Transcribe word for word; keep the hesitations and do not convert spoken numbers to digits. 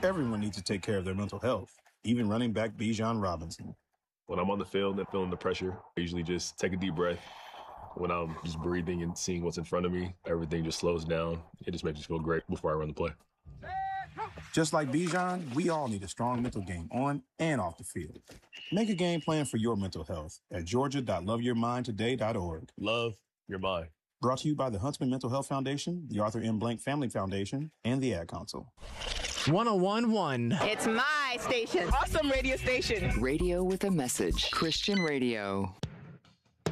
Everyone needs to take care of their mental health, even running back Bijan Robinson. When I'm on the field and feeling the pressure, I usually just take a deep breath. When I'm just breathing and seeing what's in front of me, everything just slows down. It just makes me feel great before I run the play. Just like Bijan, we all need a strong mental game on and off the field. Make a game plan for your mental health at georgia dot love your mind today dot org. Love your mind. Brought to you by the Huntsman Mental Health Foundation, the Arthur M. Blank Family Foundation, and the Ad Council. one oh one point one. It's my station. Awesome radio station. Radio with a message. Christian Radio.